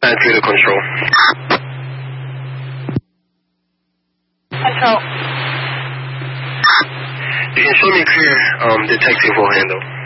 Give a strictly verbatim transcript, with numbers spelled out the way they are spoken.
nine three to control. Control. You can show me clear um, detective will handle.